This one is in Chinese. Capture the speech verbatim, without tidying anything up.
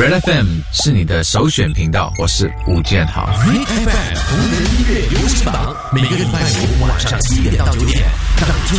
Red F M 是你的首选频道，我是吴建豪。 Red F M 红人音乐流行榜，每个礼拜五晚上七点到九点，让你听